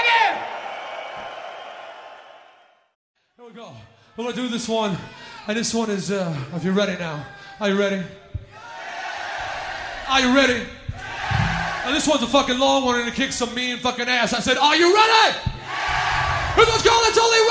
Here we go. We're gonna do this one, and this one is, if you're ready now. Are you ready? Are you ready? And this one's a fucking long one and it kicks some mean fucking ass. I said, are you ready? Here goes, go, let's only